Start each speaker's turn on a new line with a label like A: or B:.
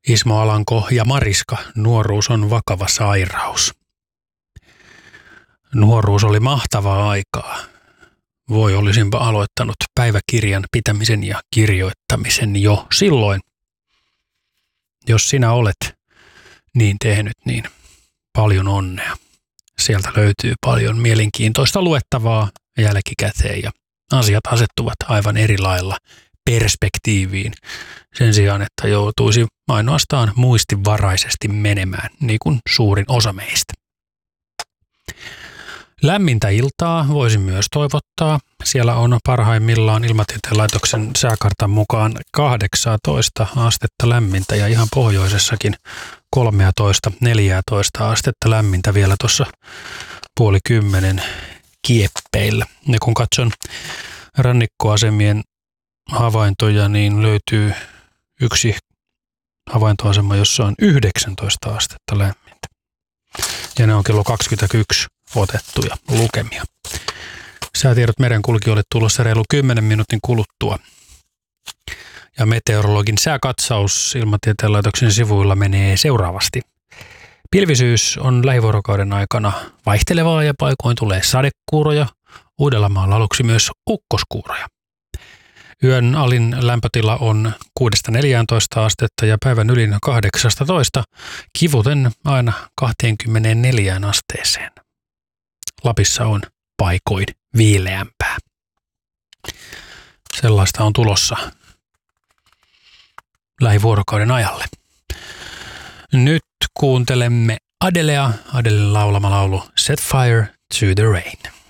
A: Ismo Alanko ja Mariska, nuoruus on vakava sairaus. Nuoruus oli mahtavaa aikaa. Voi olisinpa aloittanut päiväkirjan pitämisen ja kirjoittamisen jo silloin. Jos sinä olet niin tehnyt, niin paljon onnea. Sieltä löytyy paljon mielenkiintoista luettavaa jälkikäteen ja asiat asettuvat aivan eri lailla perspektiiviin sen sijaan, että joutuisi ainoastaan muistivaraisesti menemään, niin kuin suurin osa meistä. Lämmintä iltaa voisin myös toivottaa. Siellä on parhaimmillaan Ilmatieteen laitoksen sääkartan mukaan 18 astetta lämmintä ja ihan pohjoisessakin 13-14 astetta lämmintä vielä tuossa 9:30 kieppeillä. Ja kun katson rannikkoasemien havaintoja, niin löytyy yksi havaintoasema, jossa on 19 astetta lämmintä. Ja ne on kello 21 otettuja lukemia. Säätiedot merenkulkijoille tulossa reilu 10 minuutin kuluttua. Ja meteorologin sääkatsaus Ilmatieteen laitoksen sivuilla menee seuraavasti. Pilvisyys on lähivuorokauden aikana vaihtelevaa ja paikoin tulee sadekuuroja. Uudellamaalla aluksi myös ukkoskuuroja. Yön alin lämpötila on 6-14 astetta ja päivän ylin 18, kivuten aina 24 asteeseen. Lapissa on paikoin viileämpää. Sellaista on tulossa lähivuorokauden ajalle. Nyt kuuntelemme Adelea, Adelen laulama laulu Set Fire to the Rain.